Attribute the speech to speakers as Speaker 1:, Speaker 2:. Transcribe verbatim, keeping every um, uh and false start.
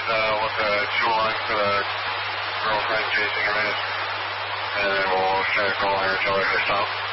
Speaker 1: uh, what the jewel line for the girlfriend chasing him is. And then we'll try to call her and tell her to stop.